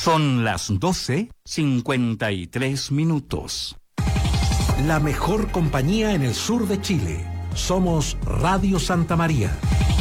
Son las 12:53. La mejor compañía en el sur de Chile. Somos Radio Santa María.